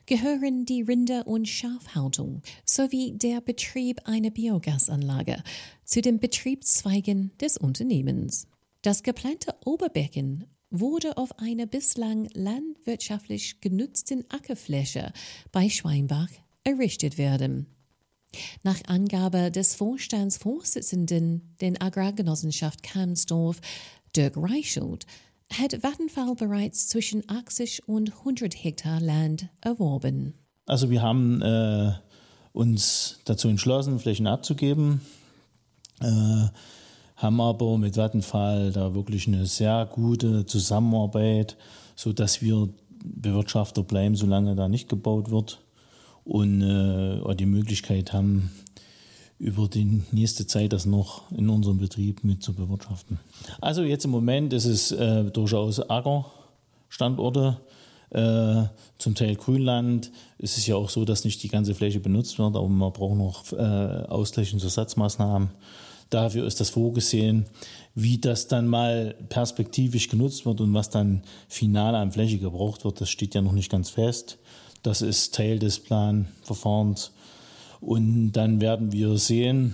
gehören die Rinder- und Schafhaltung sowie der Betrieb einer Biogasanlage zu den Betriebszweigen des Unternehmens. Das geplante Oberbecken wurde auf einer bislang landwirtschaftlich genutzten Ackerfläche bei Schweinbach errichtet werden. Nach Angabe des Vorstandsvorsitzenden der Agrargenossenschaft Kamsdorf, Dirk Reichelt, hat Vattenfall bereits zwischen 80 und 100 Hektar Land erworben. Also wir haben uns dazu entschlossen, Flächen abzugeben, haben aber mit Vattenfall da wirklich eine sehr gute Zusammenarbeit, sodass wir Bewirtschafter bleiben, solange da nicht gebaut wird und die Möglichkeit haben, über die nächste Zeit das noch in unserem Betrieb mit zu bewirtschaften. Also jetzt im Moment ist es durchaus Ackerstandorte, zum Teil Grünland. Es ist ja auch so, dass nicht die ganze Fläche benutzt wird, aber man braucht noch ausgleichende Ersatzmaßnahmen. Dafür ist das vorgesehen. Wie das dann mal perspektivisch genutzt wird und was dann final an Fläche gebraucht wird, das steht ja noch nicht ganz fest. Das ist Teil des Planverfahrens. Und dann werden wir sehen,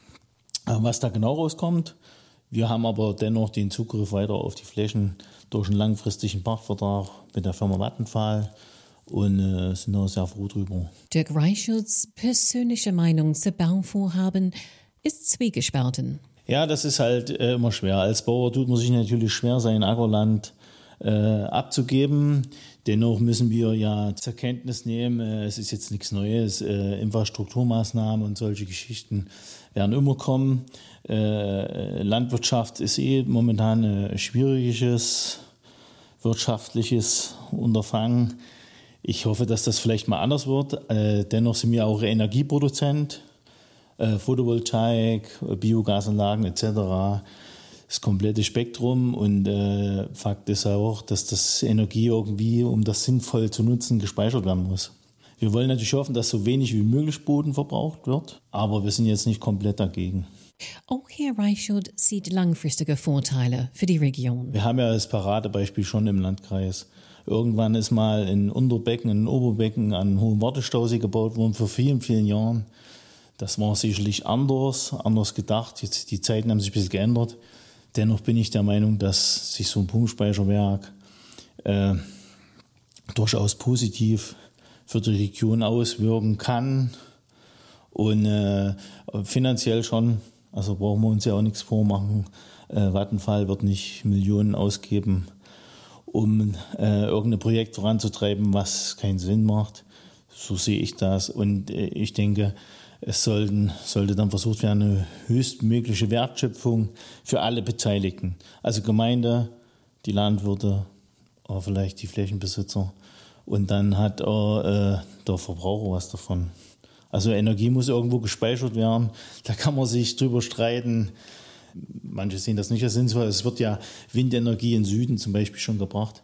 was da genau rauskommt. Wir haben aber dennoch den Zugriff weiter auf die Flächen durch einen langfristigen Pachtvertrag mit der Firma Vattenfall und sind da sehr froh drüber. Dirk Reichelts persönliche Meinung zu Bauvorhaben ist zwiegespalten. Ja, das ist halt immer schwer. Als Bauer tut man sich natürlich schwer, sein Ackerland abzugeben. Dennoch müssen wir ja zur Kenntnis nehmen, es ist jetzt nichts Neues, Infrastrukturmaßnahmen und solche Geschichten werden immer kommen. Landwirtschaft ist momentan ein schwieriges wirtschaftliches Unterfangen. Ich hoffe, dass das vielleicht mal anders wird. Dennoch sind wir auch Energieproduzent, Photovoltaik, Biogasanlagen etc., das komplette Spektrum und Fakt ist auch, dass das Energie irgendwie, um das sinnvoll zu nutzen, gespeichert werden muss. Wir wollen natürlich hoffen, dass so wenig wie möglich Boden verbraucht wird, aber wir sind jetzt nicht komplett dagegen. Auch Herr Reichelt sieht langfristige Vorteile für die Region. Wir haben ja das Paradebeispiel schon im Landkreis. Irgendwann ist mal ein Unterbecken, ein Oberbecken an einen hohen Wartestausee gebaut worden vor vielen, vielen Jahren. Das war sicherlich anders gedacht. Jetzt, die Zeiten haben sich ein bisschen geändert. Dennoch bin ich der Meinung, dass sich so ein Pumpspeicherwerk durchaus positiv für die Region auswirken kann und finanziell schon, also brauchen wir uns ja auch nichts vormachen. Vattenfall wird nicht Millionen ausgeben, um irgendein Projekt voranzutreiben, was keinen Sinn macht. So sehe ich das und ich denke, es sollte dann versucht werden, eine höchstmögliche Wertschöpfung für alle Beteiligten. Also Gemeinde, die Landwirte, aber vielleicht die Flächenbesitzer. Und dann hat auch der Verbraucher was davon. Also Energie muss irgendwo gespeichert werden. Da kann man sich drüber streiten. Manche sehen das nicht als sinnvoll. Es wird ja Windenergie im Süden zum Beispiel schon gebracht,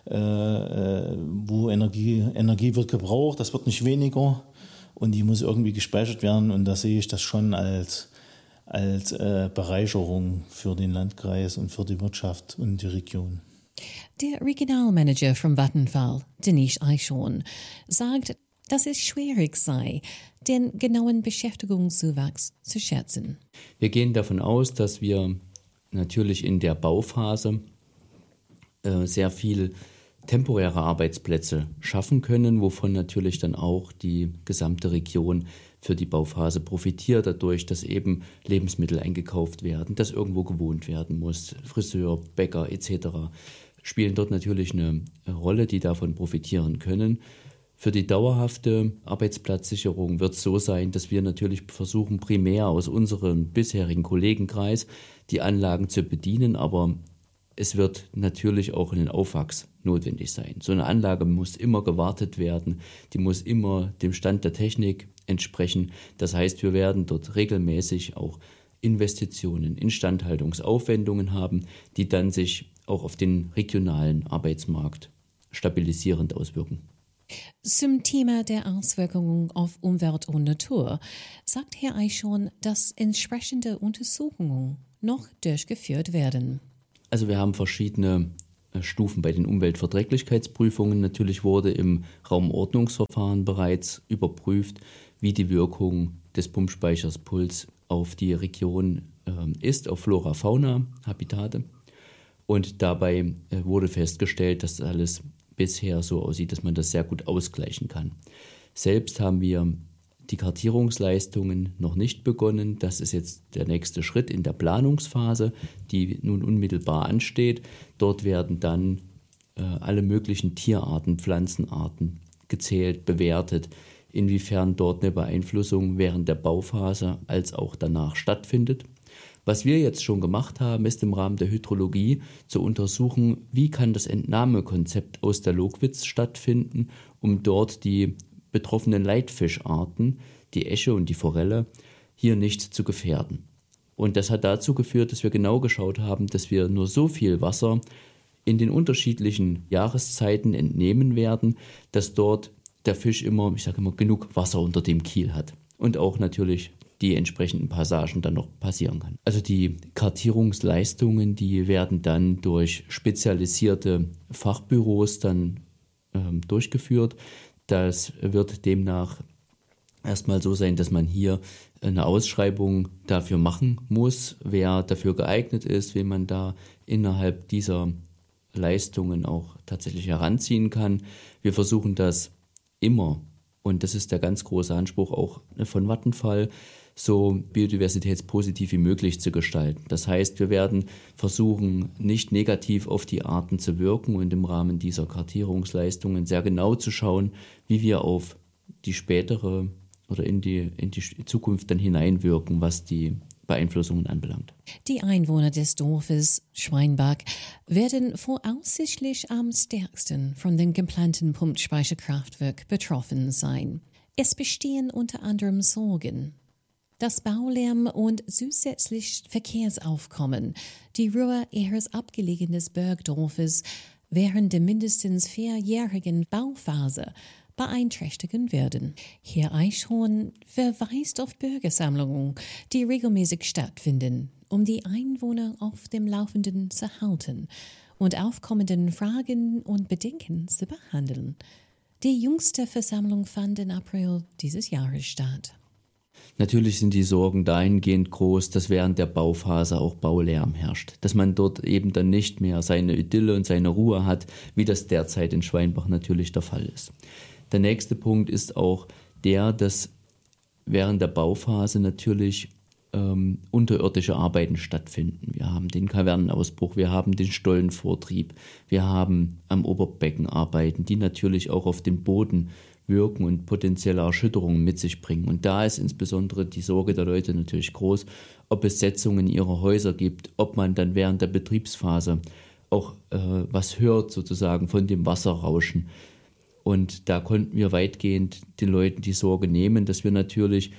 wo Energie wird gebraucht. Das wird nicht weniger. Und die muss irgendwie gespeichert werden und da sehe ich das schon als Bereicherung für den Landkreis und für die Wirtschaft und die Region. Der Regionalmanager von Vattenfall, Denise Eichhorn, sagt, dass es schwierig sei, den genauen Beschäftigungszuwachs zu schätzen. Wir gehen davon aus, dass wir natürlich in der Bauphase sehr viel temporäre Arbeitsplätze schaffen können, wovon natürlich dann auch die gesamte Region für die Bauphase profitiert, dadurch, dass eben Lebensmittel eingekauft werden, dass irgendwo gewohnt werden muss, Friseur, Bäcker etc. spielen dort natürlich eine Rolle, die davon profitieren können. Für die dauerhafte Arbeitsplatzsicherung wird es so sein, dass wir natürlich versuchen, primär aus unserem bisherigen Kollegenkreis die Anlagen zu bedienen, aber es wird natürlich auch einen Aufwachs notwendig sein. So eine Anlage muss immer gewartet werden, die muss immer dem Stand der Technik entsprechen. Das heißt, wir werden dort regelmäßig auch Investitionen, Instandhaltungsaufwendungen haben, die dann sich auch auf den regionalen Arbeitsmarkt stabilisierend auswirken. Zum Thema der Auswirkungen auf Umwelt und Natur sagt Herr Eichhorn, dass entsprechende Untersuchungen noch durchgeführt werden. Also wir haben verschiedene Stufen bei den Umweltverträglichkeitsprüfungen. Natürlich wurde im Raumordnungsverfahren bereits überprüft, wie die Wirkung des Pumpspeichers Puls auf die Region ist, auf Flora, Fauna, Habitate. Und dabei wurde festgestellt, dass alles bisher so aussieht, dass man das sehr gut ausgleichen kann. Selbst haben wir die Kartierungsleistungen noch nicht begonnen. Das ist jetzt der nächste Schritt in der Planungsphase, die nun unmittelbar ansteht. Dort werden dann alle möglichen Tierarten, Pflanzenarten gezählt, bewertet, inwiefern dort eine Beeinflussung während der Bauphase als auch danach stattfindet. Was wir jetzt schon gemacht haben, ist im Rahmen der Hydrologie zu untersuchen, wie kann das Entnahmekonzept aus der Logwitz stattfinden, um dort die betroffenen Leitfischarten, die Esche und die Forelle, hier nicht zu gefährden. Und das hat dazu geführt, dass wir genau geschaut haben, dass wir nur so viel Wasser in den unterschiedlichen Jahreszeiten entnehmen werden, dass dort der Fisch immer, genug Wasser unter dem Kiel hat. Und auch natürlich die entsprechenden Passagen dann noch passieren kann. Also die Kartierungsleistungen, die werden dann durch spezialisierte Fachbüros dann durchgeführt. Das wird demnach erstmal so sein, dass man hier eine Ausschreibung dafür machen muss, wer dafür geeignet ist, wen man da innerhalb dieser Leistungen auch tatsächlich heranziehen kann. Wir versuchen das immer, und das ist der ganz große Anspruch auch von Vattenfall, so biodiversitätspositiv wie möglich zu gestalten. Das heißt, wir werden versuchen, nicht negativ auf die Arten zu wirken und im Rahmen dieser Kartierungsleistungen sehr genau zu schauen, wie wir auf die spätere oder in die Zukunft dann hineinwirken, was die Beeinflussungen anbelangt. Die Einwohner des Dorfes Schweinbach werden voraussichtlich am stärksten von dem geplanten Pumpspeicherkraftwerk betroffen sein. Es bestehen unter anderem Sorgen. Das Baulärm und zusätzlich Verkehrsaufkommen, die Ruhe ihres abgelegenen Bergdorfes während der mindestens 4-jährigen Bauphase beeinträchtigen werden. Herr Eichhorn verweist auf Bürgersammlungen, die regelmäßig stattfinden, um die Einwohner auf dem Laufenden zu halten und aufkommenden Fragen und Bedenken zu behandeln. Die jüngste Versammlung fand im April dieses Jahres statt. Natürlich sind die Sorgen dahingehend groß, dass während der Bauphase auch Baulärm herrscht. Dass man dort eben dann nicht mehr seine Idylle und seine Ruhe hat, wie das derzeit in Schweinbach natürlich der Fall ist. Der nächste Punkt ist auch der, dass während der Bauphase natürlich unterirdische Arbeiten stattfinden. Wir haben den Kavernenausbruch, wir haben den Stollenvortrieb, wir haben am Oberbecken Arbeiten, die natürlich auch auf den Boden wirken und potenzielle Erschütterungen mit sich bringen. Und da ist insbesondere die Sorge der Leute natürlich groß, ob es Setzungen in ihre Häuser gibt, ob man dann während der Betriebsphase auch was hört sozusagen von dem Wasserrauschen. Und da konnten wir weitgehend den Leuten die Sorge nehmen, dass wir natürlich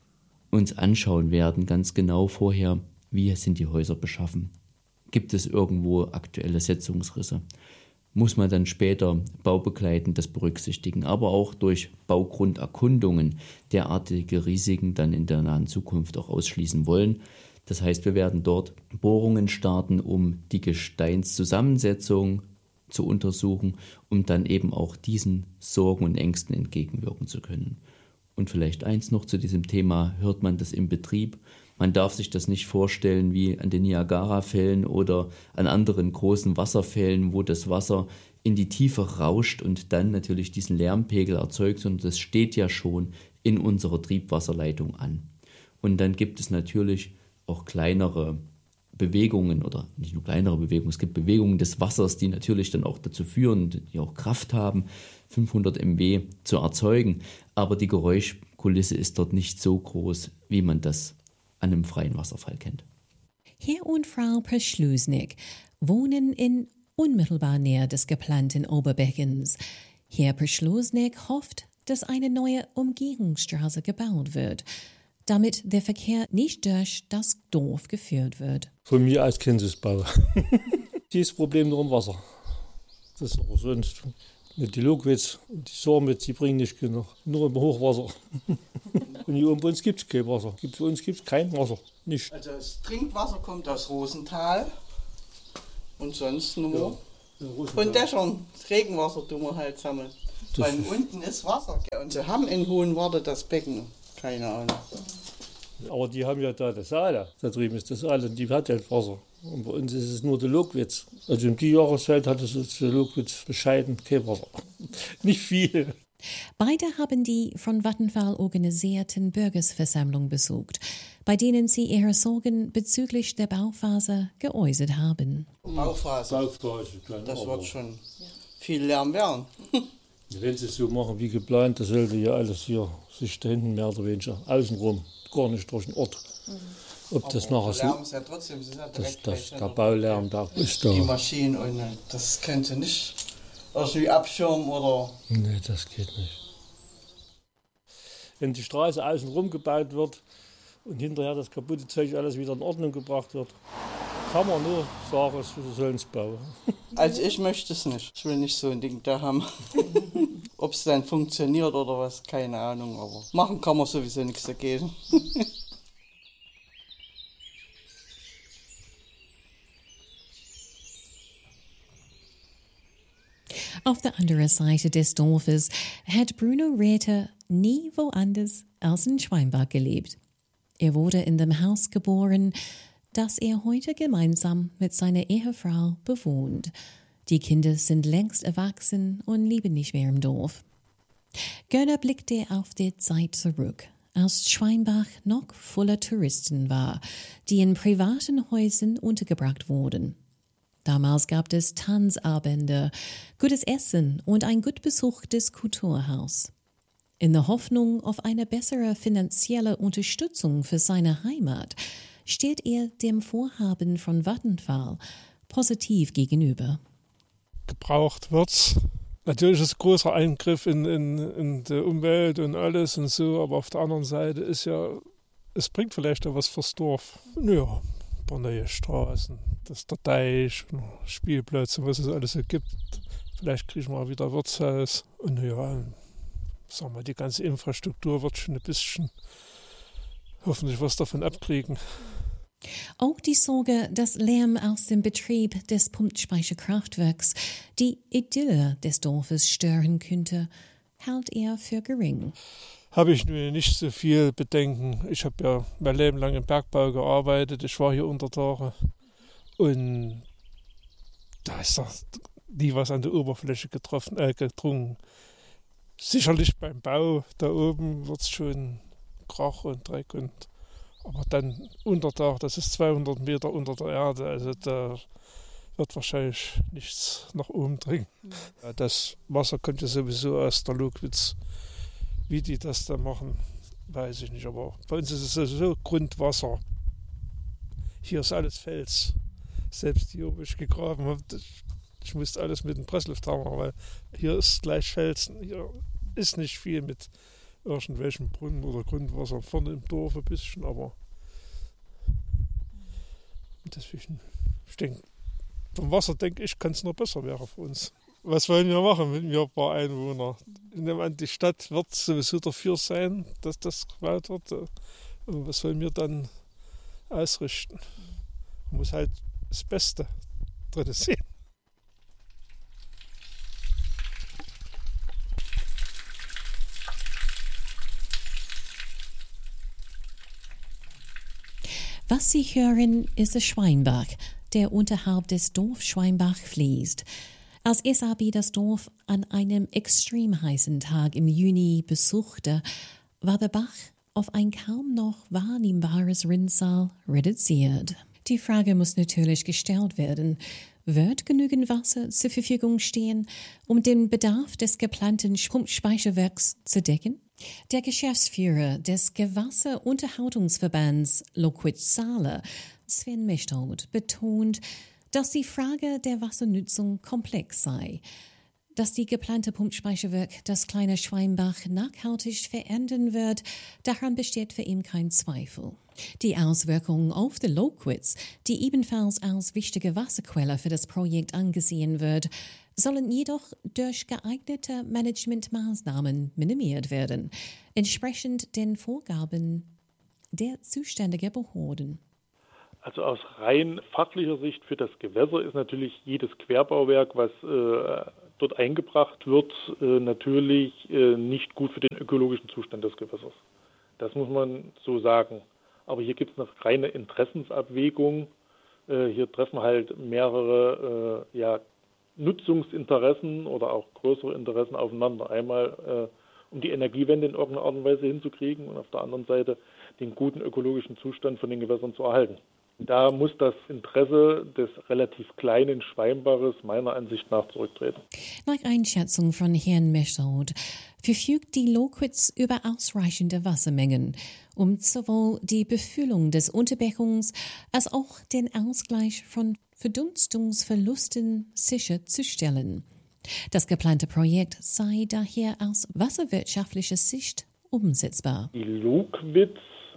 uns anschauen werden, ganz genau vorher, wie sind die Häuser beschaffen. Gibt es irgendwo aktuelle Setzungsrisse? Muss man dann später baubegleitend das berücksichtigen, aber auch durch Baugrunderkundungen derartige Risiken dann in der nahen Zukunft auch ausschließen wollen. Das heißt, wir werden dort Bohrungen starten, um die Gesteinszusammensetzung zu untersuchen, um dann eben auch diesen Sorgen und Ängsten entgegenwirken zu können. Und vielleicht eins noch zu diesem Thema, hört man das im Betrieb? Man darf sich das nicht vorstellen wie an den Niagara-Fällen oder an anderen großen Wasserfällen, wo das Wasser in die Tiefe rauscht und dann natürlich diesen Lärmpegel erzeugt, sondern das steht ja schon in unserer Triebwasserleitung an. Und dann gibt es natürlich auch kleinere Bewegungen oder nicht nur kleinere Bewegungen, es gibt Bewegungen des Wassers, die natürlich dann auch dazu führen, die auch Kraft haben, 500 MW zu erzeugen, aber die Geräuschkulisse ist dort nicht so groß, wie man das an einem freien Wasserfall kennt. Herr und Frau Peschlusnik wohnen in unmittelbarer Nähe des geplanten Oberbeckens. Herr Peschlusnik hofft, dass eine neue Umgehungsstraße gebaut wird, damit der Verkehr nicht durch das Dorf geführt wird. Von mir als Kindesbau. Dieses Problem nur im Wasser. Das ist auch sonst. Die Logwitz und die Sormitz, die bringen nicht genug. Nur im Hochwasser. Und hier bei uns gibt es kein Wasser. Bei uns gibt es kein Wasser. Nicht. Also das Trinkwasser kommt aus Rosenthal und sonst nur Von Dächern, das Regenwasser tun wir halt sammeln. Weil unten ist Wasser. Gell? Und sie haben in Hohenwarte das Becken. Keine Ahnung. Aber die haben ja da das Saale. Da drüben ist das Saale und die hat halt Wasser. Und bei uns ist es nur der Logwitz. Also in die Jahreszeit hat es der Logwitz bescheiden kein Wasser. Nicht viel. Beide haben die von Vattenfall organisierten Bürgersversammlung besucht, bei denen sie ihre Sorgen bezüglich der Bauphase geäußert haben. Bauphase. Das wird schon viel Lärm werden. Wenn sie es so machen wie geplant, das sollte ja alles hier sich da hinten mehr oder weniger außenrum, gar nicht durch den Ort. Ob aber das nachher so. Lärm ist ja trotzdem, ist ja der Baulärm da ist da. Die Maschinen und das könnte nicht irgendwie abschirmen oder. Nee, das geht nicht. Wenn die Straße außenrum gebaut wird und hinterher das kaputte Zeug alles wieder in Ordnung gebracht wird, kann man nur sagen, wir sollen es bauen. Also ich möchte es nicht. Ich will nicht so ein Ding da haben. Ob es dann funktioniert oder was, keine Ahnung. Aber machen kann man sowieso nichts dagegen. Auf der anderen Seite des Dorfes hat Bruno Räther nie woanders als in Schweinbach gelebt. Er wurde in dem Haus geboren, das er heute gemeinsam mit seiner Ehefrau bewohnt. Die Kinder sind längst erwachsen und leben nicht mehr im Dorf. Gerne blickte er auf die Zeit zurück, als Schweinbach noch voller Touristen war, die in privaten Häusern untergebracht wurden. Damals gab es Tanzabende, gutes Essen und ein gut besuchtes Kulturhaus. In der Hoffnung auf eine bessere finanzielle Unterstützung für seine Heimat steht er dem Vorhaben von Vattenfall positiv gegenüber. Gebraucht wird's. Natürlich ist es ein großer Eingriff in die Umwelt und alles und so, aber auf der anderen Seite ist ja, es bringt vielleicht auch was fürs Dorf. Ja, ein paar neue Straßen, das ist der Deich, Spielplätze, was es alles so gibt. Vielleicht kriegen wir wieder ein Wirtshaus. Und ja, sagen wir, die ganze Infrastruktur wird schon ein bisschen hoffentlich was davon abkriegen. Auch die Sorge, dass Lärm aus dem Betrieb des Pumpspeicherkraftwerks die Idylle des Dorfes stören könnte, hält er für gering. Habe ich nur nicht so viel Bedenken. Ich habe ja mein Leben lang im Bergbau gearbeitet. Ich war hier unter Tage. Und da ist doch nie was an der Oberfläche gedrungen. Sicherlich beim Bau da oben wird es schon Krach und Dreck. Aber dann Untertag, das ist 200 Meter unter der Erde. Also da wird wahrscheinlich nichts nach oben dringen. Das Wasser kommt ja sowieso aus der Logwitz. Wie die das da machen, weiß ich nicht. Aber bei uns ist es sowieso Grundwasser. Hier ist alles Fels. Selbst hier, wo ich gegraben habe, ich musste alles mit dem Presslufthammer, weil hier ist gleich Felsen. Hier ist nicht viel mit irgendwelchen Brunnen oder Grundwasser. Vorne im Dorf ein bisschen, aber deswegen, ich denke, vom Wasser denke ich, kann es noch besser werden für uns. Was wollen wir machen mit mir ein paar Einwohner? Ich nehme an, die Stadt wird sowieso dafür sein, dass das gebaut wird. Und was wollen wir dann ausrichten? Man muss halt das Beste drin sehen. Was Sie hören, ist der Schweinbach, der unterhalb des Dorfs Schweinbach fließt. Als SAB das Dorf an einem extrem heißen Tag im Juni besuchte, war der Bach auf ein kaum noch wahrnehmbares Rinnsal reduziert. Die Frage muss natürlich gestellt werden: Wird genügend Wasser zur Verfügung stehen, um den Bedarf des geplanten Pumpspeicherwerks zu decken? Der Geschäftsführer des Gewässerunterhaltungsverbands Logwitz Saale, Sven Mechtold, betont, dass die Frage der Wassernutzung komplex sei. Dass die geplante Pumpspeicherwerk das kleine Schweinbach nachhaltig verändern wird, daran besteht für ihn kein Zweifel. Die Auswirkungen auf die Logwitz, die ebenfalls als wichtige Wasserquelle für das Projekt angesehen wird, sollen jedoch durch geeignete Managementmaßnahmen minimiert werden, entsprechend den Vorgaben der zuständigen Behörden. Also aus rein fachlicher Sicht für das Gewässer ist natürlich jedes Querbauwerk, was dort eingebracht wird, natürlich nicht gut für den ökologischen Zustand des Gewässers. Das muss man so sagen. Aber hier gibt es eine reine Interessensabwägung. Hier treffen halt mehrere Nutzungsinteressen oder auch größere Interessen aufeinander. Einmal um die Energiewende in irgendeiner Art und Weise hinzukriegen und auf der anderen Seite den guten ökologischen Zustand von den Gewässern zu erhalten. Da muss das Interesse des relativ kleinen Schweinbaches meiner Ansicht nach zurücktreten. Nach Einschätzung von Herrn Meschaud verfügt die Lokwitz über ausreichende Wassermengen, um sowohl die Befüllung des Unterbeckungs als auch den Ausgleich von Verdunstungsverlusten sicherzustellen. Das geplante Projekt sei daher aus wasserwirtschaftlicher Sicht umsetzbar. Die Lokwitz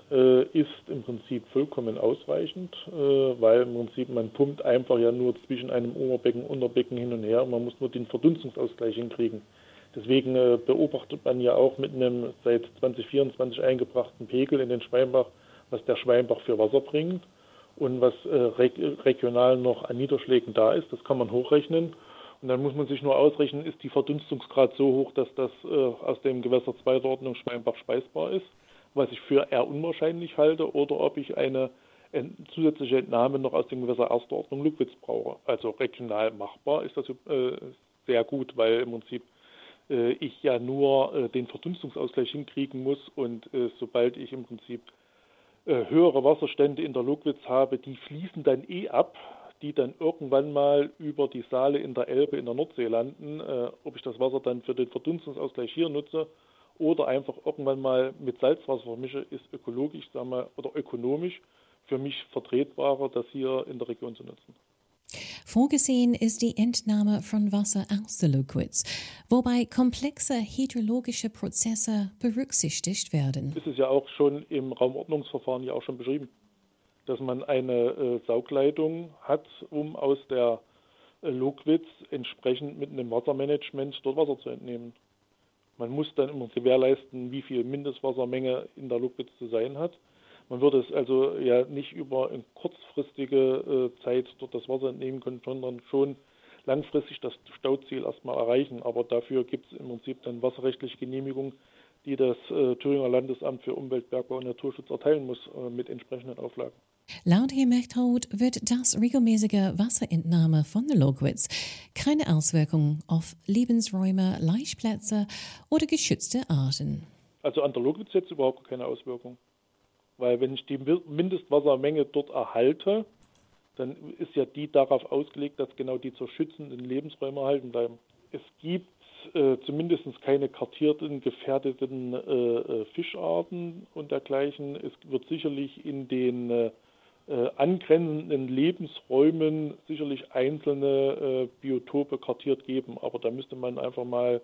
ist im Prinzip vollkommen ausreichend, weil im Prinzip man pumpt einfach ja nur zwischen einem Oberbecken und Unterbecken hin und her und man muss nur den Verdunstungsausgleich hinkriegen. Deswegen beobachtet man ja auch mit einem seit 2024 eingebrachten Pegel in den Schweinbach, was der Schweinbach für Wasser bringt und was regional noch an Niederschlägen da ist. Das kann man hochrechnen. Und dann muss man sich nur ausrechnen, ist die Verdunstungsgrad so hoch, dass das aus dem Gewässer zweiter Ordnung Schweinbach speisbar ist, was ich für eher unwahrscheinlich halte, oder ob ich eine zusätzliche Entnahme noch aus dem Gewässer erster Ordnung Lukwitz brauche. Also regional machbar ist das sehr gut, weil im Prinzip ich ja nur den Verdunstungsausgleich hinkriegen muss und sobald ich im Prinzip höhere Wasserstände in der Lukwitz habe, die fließen dann ab, die dann irgendwann mal über die Saale in der Elbe in der Nordsee landen. Ob ich das Wasser dann für den Verdunstungsausgleich hier nutze oder einfach irgendwann mal mit Salzwasser vermische, ist ökologisch, oder ökonomisch für mich vertretbarer, das hier in der Region zu nutzen. Vorgesehen ist die Entnahme von Wasser aus der Lokwitz, wobei komplexe hydrologische Prozesse berücksichtigt werden. Es ist ja auch schon im Raumordnungsverfahren ja auch schon beschrieben, dass man eine Saugleitung hat, um aus der Lokwitz entsprechend mit einem Wassermanagement dort Wasser zu entnehmen. Man muss dann immer gewährleisten, wie viel Mindestwassermenge in der Lokwitz zu sein hat. Man würde es also ja nicht über eine kurzfristige Zeit dort das Wasser entnehmen können, sondern schon langfristig das Stauziel erstmal erreichen. Aber dafür gibt es im Prinzip dann wasserrechtliche Genehmigungen, die das Thüringer Landesamt für Umwelt, Bergbau und Naturschutz erteilen muss mit entsprechenden Auflagen. Laut Herrn Meschaud wird das regelmäßige Wasserentnahme von der Lokwitz keine Auswirkung auf Lebensräume, Laichplätze oder geschützte Arten. Also an der Lokwitz jetzt überhaupt keine Auswirkung. Weil wenn ich die Mindestwassermenge dort erhalte, dann ist ja die darauf ausgelegt, dass genau die zu schützenden Lebensräume erhalten bleiben. Es gibt zumindest keine kartierten, gefährdeten Fischarten und dergleichen. Es wird sicherlich in den angrenzenden Lebensräumen sicherlich einzelne Biotope kartiert geben, aber da müsste man einfach mal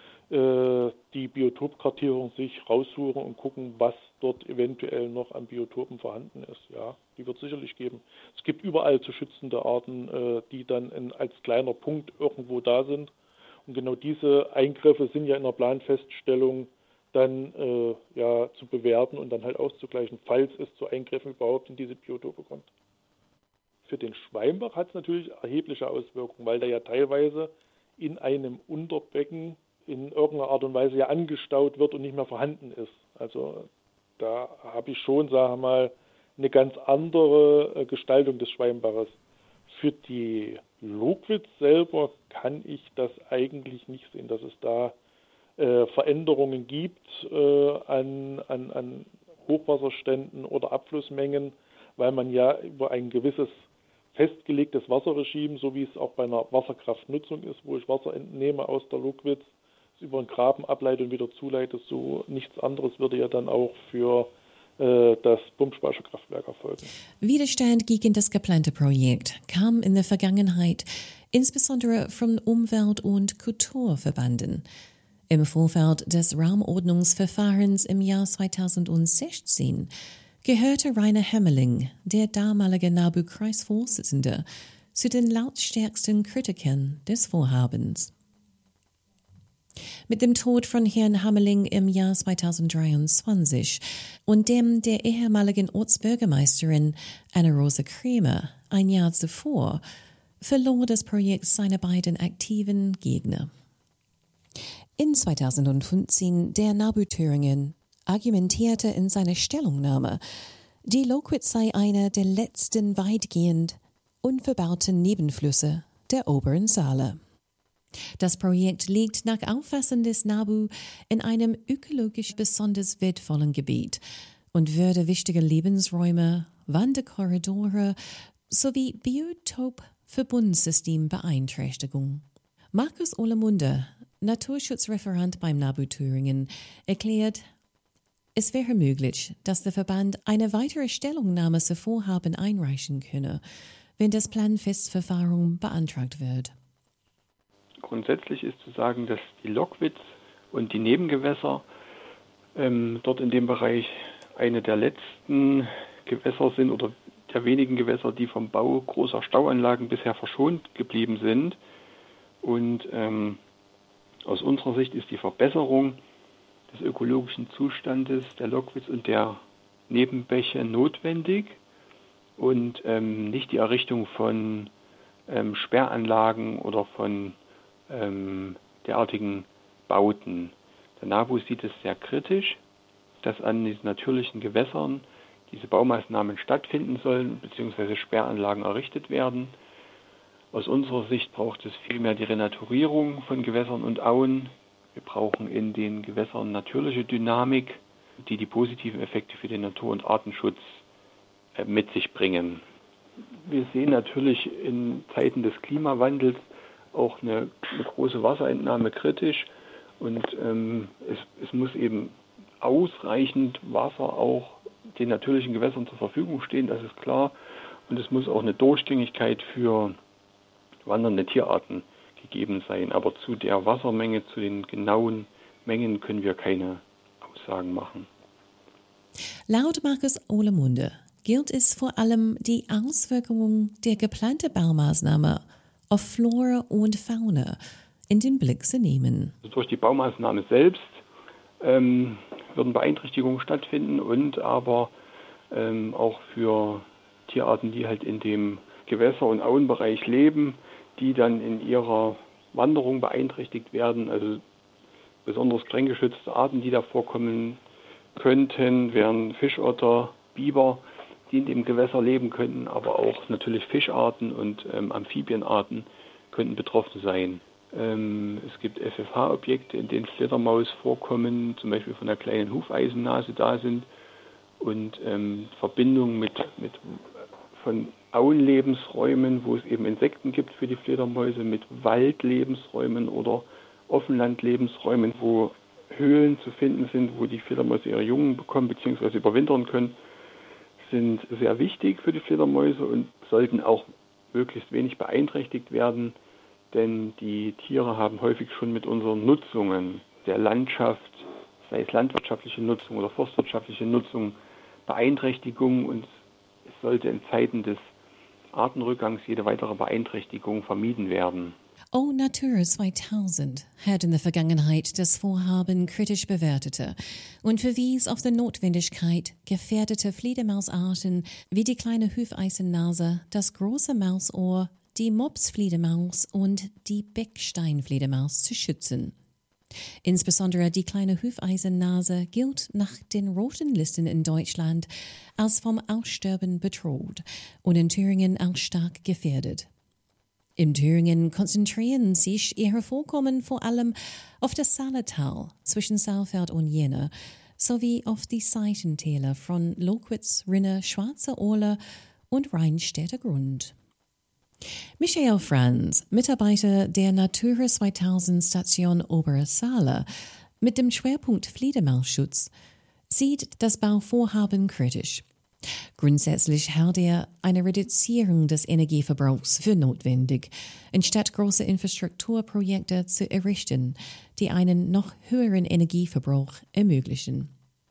die Biotopkartierung sich raussuchen und gucken, was dort eventuell noch an Biotopen vorhanden ist. Ja, die wird es sicherlich geben. Es gibt überall zu schützende Arten, die dann als kleiner Punkt irgendwo da sind. Und genau diese Eingriffe sind ja in der Planfeststellung dann zu bewerten und dann halt auszugleichen, falls es zu Eingriffen überhaupt in diese Biotope kommt. Für den Schweinbach hat es natürlich erhebliche Auswirkungen, weil der ja teilweise in einem Unterbecken in irgendeiner Art und Weise ja angestaut wird und nicht mehr vorhanden ist. Also da habe ich schon, sagen wir mal, eine ganz andere Gestaltung des Schweinbaches. Für die Lokwitz selber kann ich das eigentlich nicht sehen, dass es da Veränderungen gibt an Hochwasserständen oder Abflussmengen, weil man ja über ein gewisses festgelegtes Wasserregime, so wie es auch bei einer Wasserkraftnutzung ist, wo ich Wasser entnehme aus der Lokwitz, über einen Graben ableite und wieder zuleite, so nichts anderes würde ja dann auch für das Pumpspeicherkraftwerk erfolgen. Widerstand gegen das geplante Projekt kam in der Vergangenheit insbesondere von Umwelt- und Kulturverbanden. Im Vorfeld des Raumordnungsverfahrens im Jahr 2016 gehörte Rainer Hemmerling, der damalige NABU-Kreisvorsitzende, zu den lautstärksten Kritikern des Vorhabens. Mit dem Tod von Herrn Hammerling im Jahr 2023 und dem der ehemaligen Ortsbürgermeisterin Anna-Rosa Kremer ein Jahr zuvor verlor das Projekt seine beiden aktiven Gegner. In 2015 der NABU Thüringen argumentierte in seiner Stellungnahme, die Lokwitz sei einer der letzten weitgehend unverbauten Nebenflüsse der oberen Saale. Das Projekt liegt nach Auffassung des NABU in einem ökologisch besonders wertvollen Gebiet und würde wichtige Lebensräume, Wanderkorridore sowie Biotopverbundsystem beeinträchtigen. Markus Olemünde, Naturschutzreferent beim NABU Thüringen, erklärt, es wäre möglich, dass der Verband eine weitere Stellungnahme zu Vorhaben einreichen könne, wenn das Planfestverfahren beantragt wird. Grundsätzlich ist zu sagen, dass die Lockwitz und die Nebengewässer dort in dem Bereich eine der letzten Gewässer sind oder der wenigen Gewässer, die vom Bau großer Stauanlagen bisher verschont geblieben sind. Und aus unserer Sicht ist die Verbesserung des ökologischen Zustandes der Lockwitz und der Nebenbäche notwendig und nicht die Errichtung von Sperranlagen oder von derartigen Bauten. Der NABU sieht es sehr kritisch, dass an diesen natürlichen Gewässern diese Baumaßnahmen stattfinden sollen bzw. Sperranlagen errichtet werden. Aus unserer Sicht braucht es vielmehr die Renaturierung von Gewässern und Auen. Wir brauchen in den Gewässern natürliche Dynamik, die die positiven Effekte für den Natur- und Artenschutz mit sich bringen. Wir sehen natürlich in Zeiten des Klimawandels auch eine große Wasserentnahme kritisch und es muss eben ausreichend Wasser auch den natürlichen Gewässern zur Verfügung stehen, das ist klar. Und es muss auch eine Durchgängigkeit für wandernde Tierarten gegeben sein. Aber zu der Wassermenge, zu den genauen Mengen können wir keine Aussagen machen. Laut Markus Olemünde gilt es vor allem, die Auswirkungen der geplanten Baumaßnahme auf Flora und Fauna in den Blick zu nehmen. Also durch die Baumaßnahme selbst würden Beeinträchtigungen stattfinden und aber auch für Tierarten, die halt in dem Gewässer- und Auenbereich leben, die dann in ihrer Wanderung beeinträchtigt werden. Also besonders streng geschützte Arten, die da vorkommen könnten, wären Fischotter, Biber, die in dem Gewässer leben könnten, aber auch natürlich Fischarten und Amphibienarten könnten betroffen sein. Es gibt FFH-Objekte, in denen Fledermaus vorkommen, zum Beispiel von der kleinen Hufeisennase da sind und Verbindungen von Auenlebensräumen, wo es eben Insekten gibt für die Fledermäuse, mit Waldlebensräumen oder Offenlandlebensräumen, wo Höhlen zu finden sind, wo die Fledermäuse ihre Jungen bekommen bzw. überwintern können, sind sehr wichtig für die Fledermäuse und sollten auch möglichst wenig beeinträchtigt werden, denn die Tiere haben häufig schon mit unseren Nutzungen der Landschaft, sei es landwirtschaftliche Nutzung oder forstwirtschaftliche Nutzung, Beeinträchtigungen und es sollte in Zeiten des Artenrückgangs jede weitere Beeinträchtigung vermieden werden. Natura 2000 hat in der Vergangenheit das Vorhaben kritisch bewertete und verwies auf die Notwendigkeit, gefährdete Fledermausarten wie die kleine Hufeisennase, das große Mausohr, die Mopsfledermaus und die Becksteinfledermaus zu schützen. Insbesondere die kleine Hufeisennase gilt nach den roten Listen in Deutschland als vom Aussterben bedroht und in Thüringen als stark gefährdet. In Thüringen konzentrieren sich ihre Vorkommen vor allem auf das Saaletal zwischen Saalfeld und Jena sowie auf die Seitentäler von Lokwitz, Rinne, Schwarze Orle und Rheinstädter Grund. Michael Franz, Mitarbeiter der Natura 2000 Station Obere Saale mit dem Schwerpunkt Fledermausschutz, sieht das Bauvorhaben kritisch. Grundsätzlich hält er eine Reduzierung des Energieverbrauchs für notwendig, anstatt große Infrastrukturprojekte zu errichten, die einen noch höheren Energieverbrauch ermöglichen.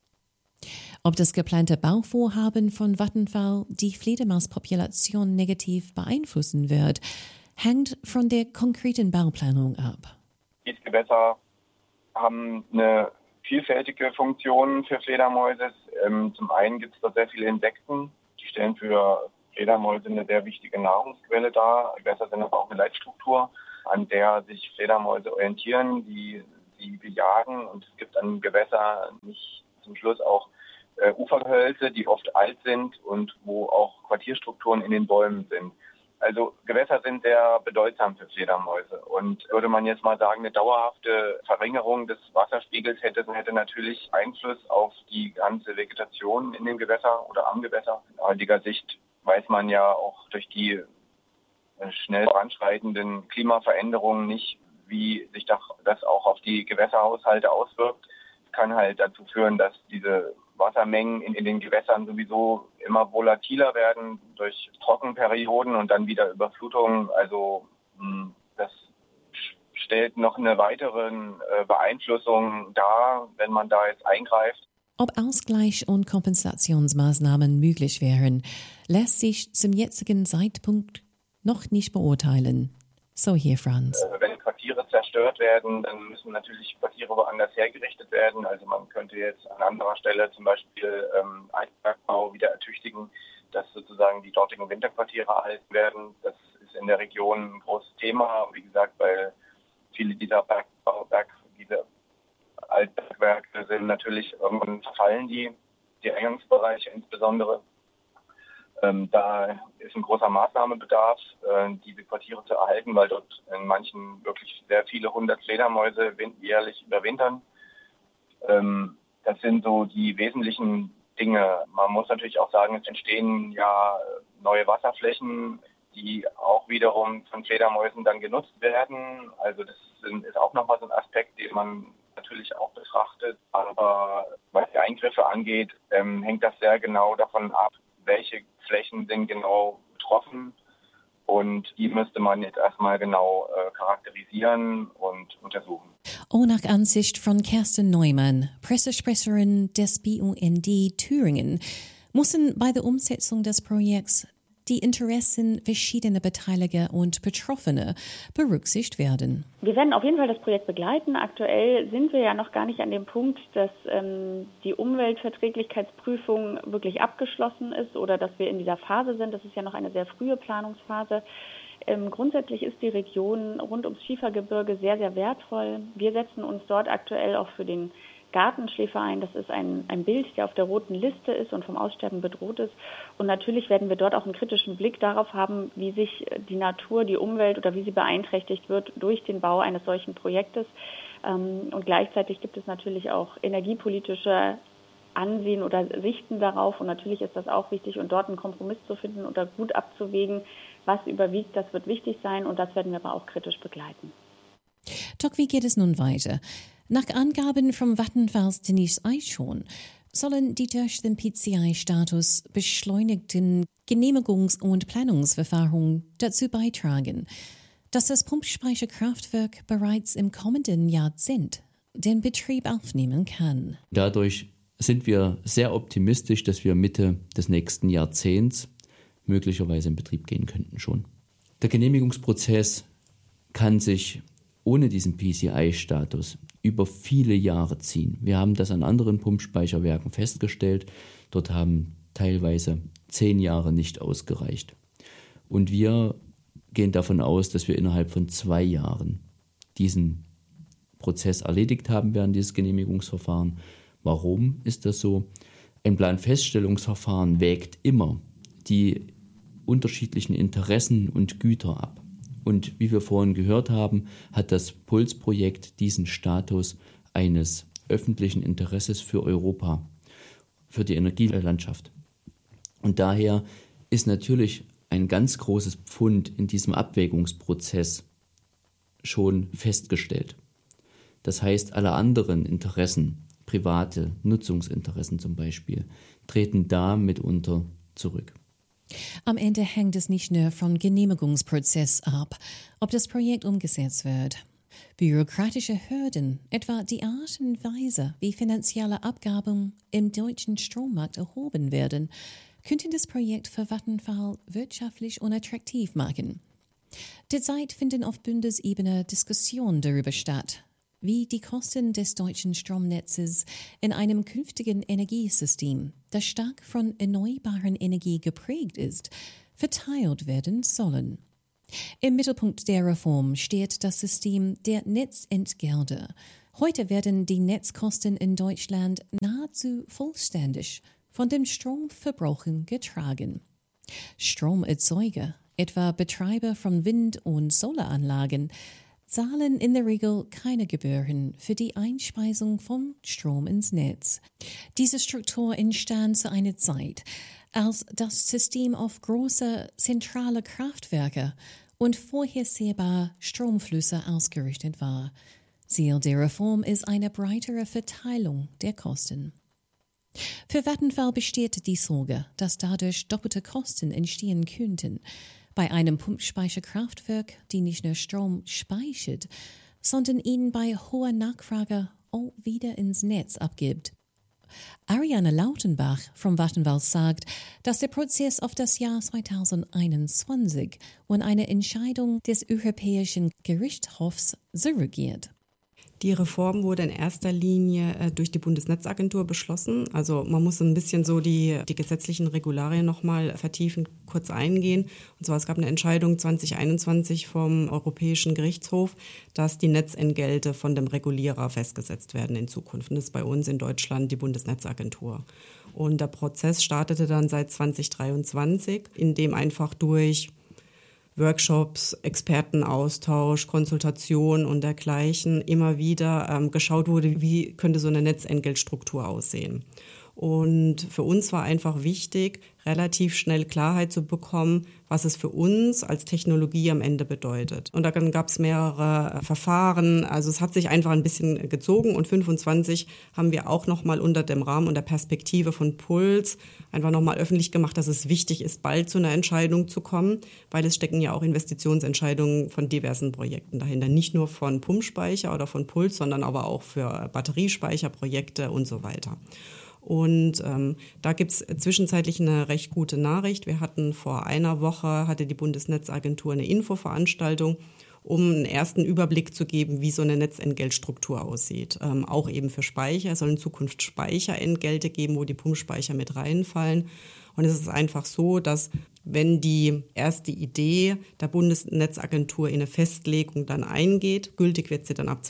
Ob das geplante Bauvorhaben von Vattenfall die Fledermauspopulation negativ beeinflussen wird, hängt von der konkreten Bauplanung ab. Dieses Gewässer haben eine vielfältige Funktion für Fledermäuse. Zum einen gibt es da sehr viele Insekten, die stellen für Fledermäuse eine sehr wichtige Nahrungsquelle dar. Gewässer sind aber auch eine Leitstruktur, an der sich Fledermäuse orientieren, die sie bejagen. Und es gibt an Gewässer nicht zum Schluss auch Ufergehölze, die oft alt sind und wo auch Quartierstrukturen in den Bäumen sind. Also Gewässer sind sehr bedeutsam für Fledermäuse. Und würde man jetzt mal sagen, eine dauerhafte Verringerung des Wasserspiegels hätte natürlich Einfluss auf die ganze Vegetation in dem Gewässer oder am Gewässer. Aus heutiger Sicht weiß man ja auch durch die schnell voranschreitenden Klimaveränderungen nicht, wie sich das auch auf die Gewässerhaushalte auswirkt. Es kann halt dazu führen, dass diese Wassermengen in den Gewässern sowieso immer volatiler werden durch Trockenperioden und dann wieder Überflutungen. Also das stellt noch eine weitere Beeinflussung dar, wenn man da jetzt eingreift. Ob Ausgleich- und Kompensationsmaßnahmen möglich wären, lässt sich zum jetzigen Zeitpunkt noch nicht beurteilen. So hier Franz. Wenn Quartiere zerstört werden, dann müssen natürlich Quartiere woanders hergerichtet werden. Also man könnte jetzt an anderer Stelle zum Beispiel Bergbau wieder ertüchtigen, dass sozusagen die dortigen Winterquartiere erhalten werden. Das ist in der Region ein großes Thema. Wie gesagt, weil viele dieser diese Altbergwerke sind natürlich irgendwann verfallen, die Eingangsbereiche insbesondere. Da ist ein großer Maßnahmenbedarf, diese Quartiere zu erhalten, weil dort in manchen wirklich sehr viele 100 Fledermäuse jährlich überwintern. Das sind so die wesentlichen Dinge. Man muss natürlich auch sagen, es entstehen ja neue Wasserflächen, die auch wiederum von Fledermäusen dann genutzt werden. Also das ist auch nochmal so ein Aspekt, den man natürlich auch betrachtet. Aber was die Eingriffe angeht, hängt das sehr genau davon ab, welche Flächen sind genau betroffen, und die müsste man jetzt erstmal genau charakterisieren und untersuchen. Auch nach Ansicht von Kerstin Neumann, Pressesprecherin des BUND Thüringen, müssen bei der Umsetzung des Projekts die Interessen verschiedener Beteiligter und Betroffener berücksichtigt werden. Wir werden auf jeden Fall das Projekt begleiten. Aktuell sind wir ja noch gar nicht an dem Punkt, dass die Umweltverträglichkeitsprüfung wirklich abgeschlossen ist oder dass wir in dieser Phase sind. Das ist ja noch eine sehr frühe Planungsphase. Grundsätzlich ist die Region rund ums Schiefergebirge sehr, sehr wertvoll. Wir setzen uns dort aktuell auch für den Gartenschläfer ein. Das ist ein Bild, der auf der roten Liste ist und vom Aussterben bedroht ist. Und natürlich werden wir dort auch einen kritischen Blick darauf haben, wie sich die Natur, die Umwelt oder wie sie beeinträchtigt wird durch den Bau eines solchen Projektes. Und gleichzeitig gibt es natürlich auch energiepolitische Ansehen oder Sichten darauf. Und natürlich ist das auch wichtig, und dort einen Kompromiss zu finden oder gut abzuwägen, was überwiegt. Das wird wichtig sein, und das werden wir aber auch kritisch begleiten. Doch wie geht es nun weiter? Nach Angaben vom Vattenfalls Denise Eichhorn sollen die durch den PCI-Status beschleunigten Genehmigungs- und Planungsverfahren dazu beitragen, dass das Pumpspeicherkraftwerk bereits im kommenden Jahrzehnt den Betrieb aufnehmen kann. Dadurch sind wir sehr optimistisch, dass wir Mitte des nächsten Jahrzehnts möglicherweise in Betrieb gehen könnten schon. Der Genehmigungsprozess kann sich ohne diesen PCI-Status über viele Jahre ziehen. Wir haben das an anderen Pumpspeicherwerken festgestellt. Dort haben teilweise 10 Jahre nicht ausgereicht. Und wir gehen davon aus, dass wir innerhalb von 2 Jahren diesen Prozess erledigt haben werden, dieses Genehmigungsverfahren. Warum ist das so? Ein Planfeststellungsverfahren wägt immer die unterschiedlichen Interessen und Güter ab. Und wie wir vorhin gehört haben, hat das PULS-Projekt diesen Status eines öffentlichen Interesses für Europa, für die Energielandschaft. Und daher ist natürlich ein ganz großes Pfund in diesem Abwägungsprozess schon festgestellt. Das heißt, alle anderen Interessen, private Nutzungsinteressen zum Beispiel, treten da mitunter zurück. Am Ende hängt es nicht nur vom Genehmigungsprozess ab, ob das Projekt umgesetzt wird. Bürokratische Hürden, etwa die Art und Weise, wie finanzielle Abgaben im deutschen Strommarkt erhoben werden, könnten das Projekt für Vattenfall wirtschaftlich unattraktiv machen. Derzeit finden auf Bundesebene Diskussionen darüber statt, wie die Kosten des deutschen Stromnetzes in einem künftigen Energiesystem, das stark von erneuerbaren Energie geprägt ist, verteilt werden sollen. Im Mittelpunkt der Reform steht das System der Netzentgelte. Heute werden die Netzkosten in Deutschland nahezu vollständig von dem Stromverbrauchen getragen. Stromerzeuger, etwa Betreiber von Wind- und Solaranlagen, zahlen in der Regel keine Gebühren für die Einspeisung von Strom ins Netz. Diese Struktur entstand zu einer Zeit, als das System auf große zentrale Kraftwerke und vorhersehbare Stromflüsse ausgerichtet war. Ziel der Reform ist eine breitere Verteilung der Kosten. Für Vattenfall besteht die Sorge, dass dadurch doppelte Kosten entstehen könnten. Bei einem Pumpspeicherkraftwerk, die nicht nur Strom speichert, sondern ihn bei hoher Nachfrage auch wieder ins Netz abgibt. Ariane Lautenbach vom Vattenfall sagt, dass der Prozess auf das Jahr 2021 und eine Entscheidung des Europäischen Gerichtshofs zurückgeht. Die Reform wurde in erster Linie durch die Bundesnetzagentur beschlossen. Also man muss ein bisschen so die gesetzlichen Regularien nochmal vertiefen, kurz eingehen. Und zwar, es gab eine Entscheidung 2021 vom Europäischen Gerichtshof, dass die Netzentgelte von dem Regulierer festgesetzt werden in Zukunft. Und das ist bei uns in Deutschland die Bundesnetzagentur. Und der Prozess startete dann seit 2023, in dem einfach durch Workshops, Expertenaustausch, Konsultation und dergleichen immer wieder geschaut wurde, wie könnte so eine Netzentgeltstruktur aussehen. Und für uns war einfach wichtig, relativ schnell Klarheit zu bekommen, was es für uns als Technologie am Ende bedeutet. Und dann gab es mehrere Verfahren, also es hat sich einfach ein bisschen gezogen und 25 haben wir auch nochmal unter dem Rahmen und der Perspektive von Puls einfach nochmal öffentlich gemacht, dass es wichtig ist, bald zu einer Entscheidung zu kommen, weil es stecken ja auch Investitionsentscheidungen von diversen Projekten dahinter. Nicht nur von Pumpspeicher oder von Puls, sondern aber auch für Batteriespeicherprojekte und so weiter. Und da gibt es zwischenzeitlich eine recht gute Nachricht. Wir hatten vor einer Woche, hatte die Bundesnetzagentur eine Infoveranstaltung, um einen ersten Überblick zu geben, wie so eine Netzentgeltstruktur aussieht. Auch eben für Speicher. Es soll in Zukunft Speicherentgelte geben, wo die Pumpspeicher mit reinfallen. Und es ist einfach so, dass wenn die erste Idee der Bundesnetzagentur in eine Festlegung dann eingeht, gültig wird sie dann ab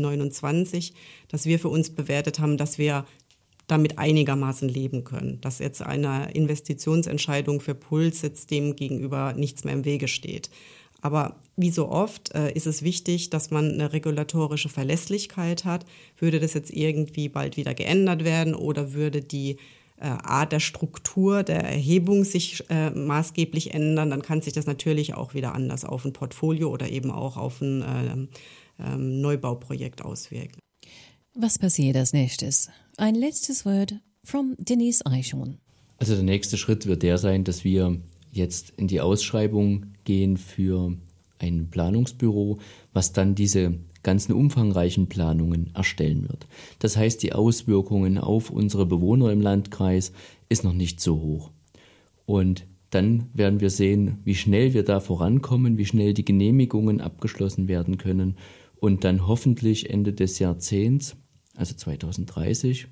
2029, dass wir für uns bewertet haben, dass wir damit einigermaßen leben können, dass jetzt eine Investitionsentscheidung für Puls jetzt dem gegenüber nichts mehr im Wege steht. Aber wie so oft ist es wichtig, dass man eine regulatorische Verlässlichkeit hat. Würde das jetzt irgendwie bald wieder geändert werden oder würde die Art der Struktur der Erhebung sich maßgeblich ändern, dann kann sich das natürlich auch wieder anders auf ein Portfolio oder eben auch auf ein Neubauprojekt auswirken. Was passiert als nächstes? Ein letztes Wort von Denise Eichhorn. Also der nächste Schritt wird der sein, dass wir jetzt in die Ausschreibung gehen für ein Planungsbüro, was dann diese ganzen umfangreichen Planungen erstellen wird. Das heißt, die Auswirkungen auf unsere Bewohner im Landkreis ist noch nicht so hoch. Und dann werden wir sehen, wie schnell wir da vorankommen, wie schnell die Genehmigungen abgeschlossen werden können und dann hoffentlich Ende des Jahrzehnts, also 2030,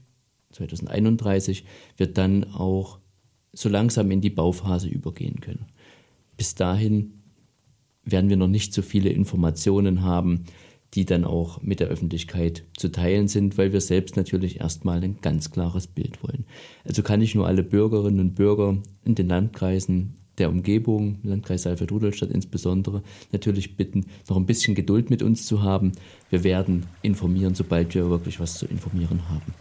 2031, wird dann auch so langsam in die Bauphase übergehen können. Bis dahin werden wir noch nicht so viele Informationen haben, die dann auch mit der Öffentlichkeit zu teilen sind, weil wir selbst natürlich erstmal ein ganz klares Bild wollen. Also kann ich nur alle Bürgerinnen und Bürger in den Landkreisen der Umgebung, Landkreis Saalfeld-Rudolstadt insbesondere, natürlich bitten, noch ein bisschen Geduld mit uns zu haben. Wir werden informieren, sobald wir wirklich was zu informieren haben.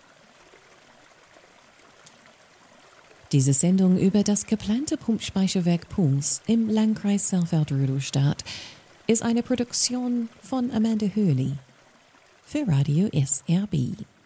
Diese Sendung über das geplante Pumpspeicherwerk Puls im Landkreis Saalfeld-Rudolstadt ist eine Produktion von Amanda Hurley für Radio SRB.